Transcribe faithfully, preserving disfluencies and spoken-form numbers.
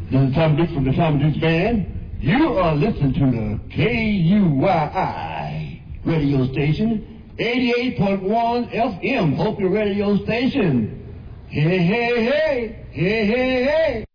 This is Tom Duke from the Tom Duke Band. You are listening to the K U Y I radio station, eighty-eight point one F M, Hope Your Radio Station. Hey, hey, hey, hey, hey, hey.